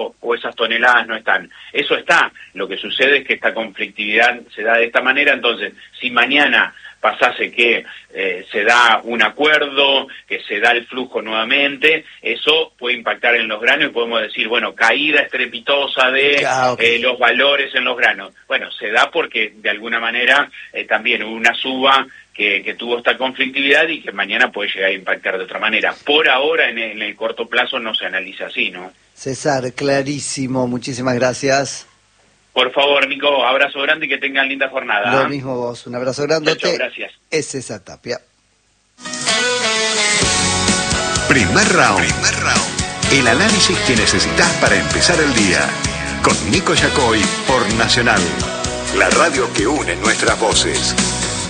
o esas toneladas no están. Eso está. Lo que sucede es que esta conflictividad se da de esta manera. Entonces, si mañana pasase que se da un acuerdo, que se da el flujo nuevamente, eso puede impactar en los granos y podemos decir, bueno, caída estrepitosa de los valores en los granos. Bueno, se da porque de alguna manera también hubo una suba que tuvo esta conflictividad y que mañana puede llegar a impactar de otra manera. Por ahora, en el corto plazo, no se analiza así, ¿no? César, clarísimo, muchísimas gracias. Por favor, Nico, abrazo grande y que tengan linda jornada. Lo mismo vos, un abrazo grande. Chau, gracias. Es César Tapia. Primer round. El análisis que necesitas para empezar el día. Con Nico Yacoy por Nacional. La radio que une nuestras voces.